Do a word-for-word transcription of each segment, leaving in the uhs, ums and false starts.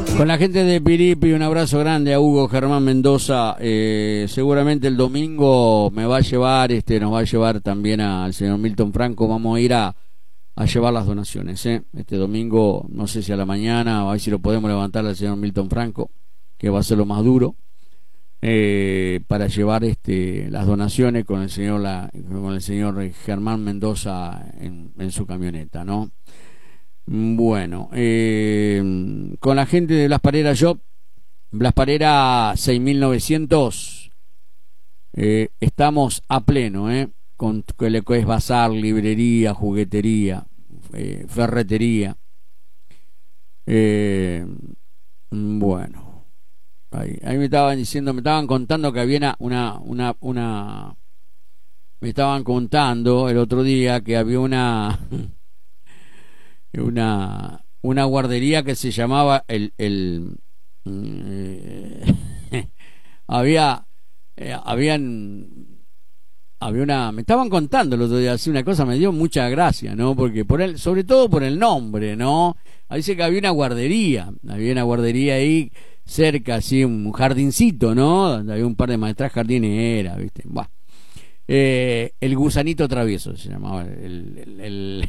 Con la gente de Piripi, un abrazo grande a Hugo Germán Mendoza. Eh, seguramente el domingo me va a llevar, este, nos va a llevar también a, al señor Milton Franco. Vamos a ir a, a llevar las donaciones, ¿eh? Este domingo, no sé si a la mañana, a ver si lo podemos levantar al señor Milton Franco, que va a ser lo más duro, eh, para llevar este, las donaciones con el señor, la, con el señor Germán Mendoza en, en su camioneta, ¿no? Bueno, eh, con la gente de Blas Parera Shop, Blas Parera seis mil novecientos, eh, estamos a pleno, eh, con lo que es bazar, librería, juguetería, eh, ferretería. Eh, bueno, ahí, ahí me estaban diciendo, me estaban contando que había una, una, una, me estaban contando el otro día que había una... una una guardería que se llamaba el el eh, había eh, habían había una me estaban contando el otro día así una cosa, me dio mucha gracia, ¿no? Porque por el, sobre todo por el nombre, ¿no? Ahí dice que había una guardería, había una guardería ahí cerca, así un jardincito, ¿no? Donde había un par de maestras jardineras, ¿viste? Buah. Eh, el gusanito travieso se llamaba el, el, el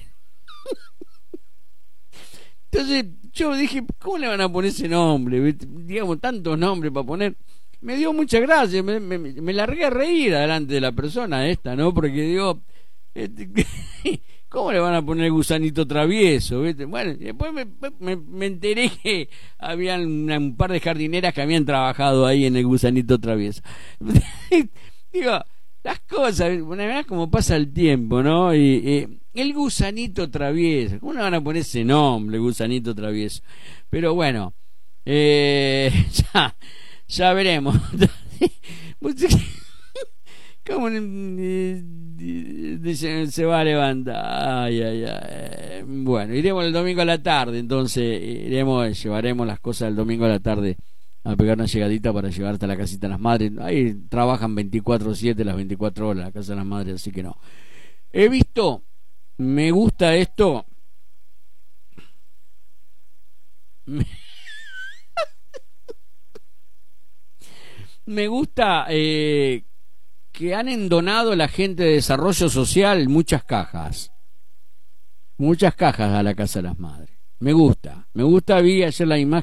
Entonces yo dije, ¿cómo le van a poner ese nombre? ¿Viste? Digamos, tantos nombres para poner. Me dio mucha gracia, me, me, me largué a reír delante de la persona esta, ¿no? Porque digo, este, ¿cómo le van a poner gusanito travieso? ¿Viste? Bueno, después me, me, me enteré que habían una, un par de jardineras que habían trabajado ahí en el gusanito travieso. Digo, las cosas, una vez como pasa el tiempo, ¿no? Y... y el gusanito travieso, ¿cómo le van a poner ese nombre, gusanito travieso? Pero bueno, eh, ya, ya veremos. ¿Cómo se, se va a levantar? Ay, ay, ay. Bueno, iremos el domingo a la tarde, entonces iremos, llevaremos las cosas el domingo a la tarde a pegar una llegadita para llevarte a la casita de las madres. Ahí trabajan veinticuatro siete las veinticuatro horas la casa de las madres, así que no. He visto... Me gusta esto. Me gusta eh, que han endonado la gente de desarrollo social muchas cajas. Muchas cajas a la casa de las madres. Me gusta. Me gusta, vi ayer la imagen.